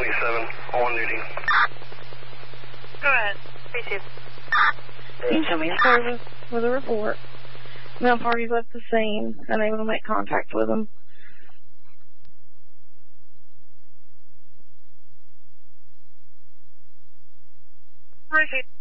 27 on duty. Go ahead. Appreciate it. You show me a service with a report. No parties left the scene, unable to make contact with them. Appreciate it.